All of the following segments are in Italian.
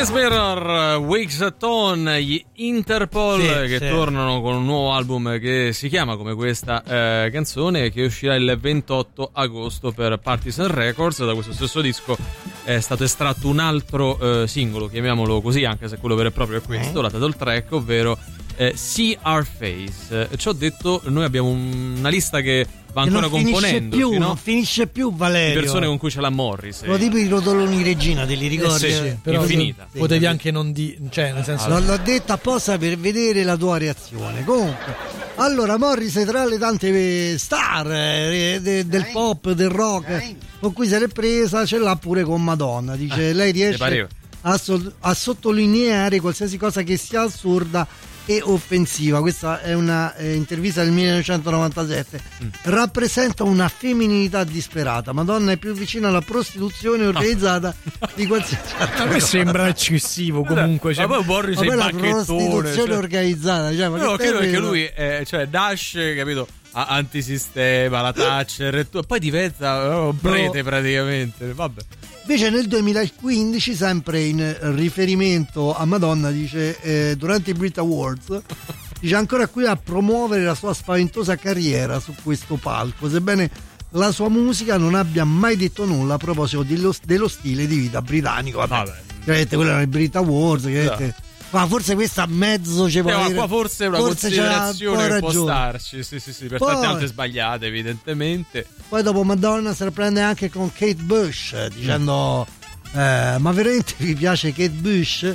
Miss Mirror, Weeks at Tone, gli Interpol che tornano con un nuovo album che si chiama come questa canzone, che uscirà il 28 agosto per Partisan Records. Da questo stesso disco è stato estratto un altro singolo, chiamiamolo così, anche se quello vero e proprio è questo, la title track, ovvero See Our Face. Ci ho detto, noi abbiamo una lista che va ancora componendo, no? Non finisce più, Valerio. Di persone con cui c'è la Morris. Lo tipo i rotoloni Regina, te li ricordi? Sì, però infinita. Potevi anche non cioè nel senso l'ho detto apposta per vedere la tua reazione. Comunque, allora Morris, tra le tante star del pop, del rock con cui si è presa, ce l'ha pure con Madonna. Dice lei riesce a sottolineare qualsiasi cosa che sia assurda e offensiva. Questa è una intervista del 1997. Rappresenta una femminilità disperata. Madonna è più vicina alla prostituzione organizzata di qualsiasi altra. A me sembra eccessivo comunque. Ma poi Morris è la bacchettone, prostituzione organizzata. Cioè, no, credo che lui Dash, capito? Antisistema, la Thatcher e poi diventa prete praticamente. Vabbè. Invece nel 2015, sempre in riferimento a Madonna, dice durante i Brit Awards, dice ancora qui a promuovere la sua spaventosa carriera su questo palco, sebbene la sua musica non abbia mai detto nulla a proposito dello stile di vita britannico. Vabbè. Quello erano i Brit Awards, ma forse questa mezzo ci può qua forse è una considerazione che può starci, sì, per tante altre sbagliate evidentemente. Poi dopo Madonna se la prende anche con Kate Bush, dicendo ma veramente vi piace Kate Bush?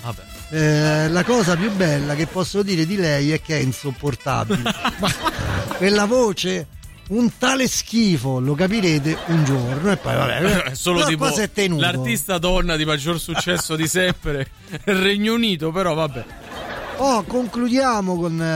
La cosa più bella che posso dire di lei è che è insopportabile. Quella voce, un tale schifo, lo capirete un giorno. E poi vabbè, solo tipo l'artista donna di maggior successo di sempre nel Regno Unito, però vabbè. Concludiamo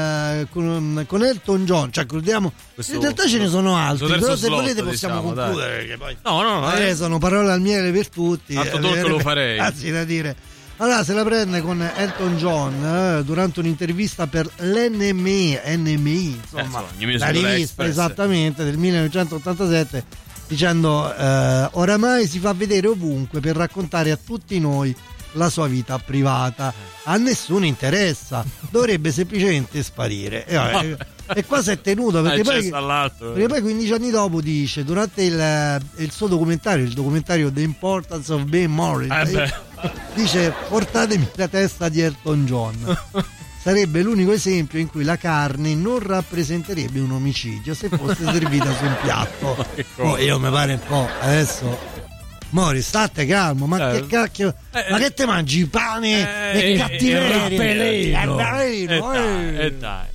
con Elton John, cioè concludiamo. In realtà ce ne sono altri, però se volete possiamo concludere, perché poi sono parole al miele per tutti. Tanto dolce lo farei. Grazie da dire. Allora se la prende con Elton John durante un'intervista per l'NME, insomma, la rivista esattamente del 1987, dicendo oramai si fa vedere ovunque per raccontare a tutti noi la sua vita privata, a nessuno interessa, dovrebbe semplicemente sparire. E qua si è tenuto perché poi 15 anni dopo dice, durante il suo documentario, il documentario The Importance of Being Morris, dice portatemi la testa di Elton John. Sarebbe l'unico esempio in cui la carne non rappresenterebbe un omicidio se fosse servita su un piatto. Io mi pare un po' adesso. Mori, state calmo, ma che cacchio, ma che te mangi? Pane e cattiveria? Dai.